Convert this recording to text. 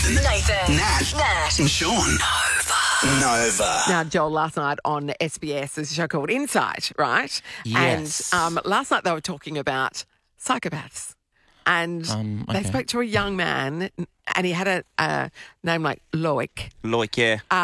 Nathan. Nat. And Sean. Nova. Now, Joel, last night on SBS, there's a show called Insight, right? Yes. And last night they were talking about psychopaths. And they spoke to a young man, and he had a name like Loic. Loic, yeah.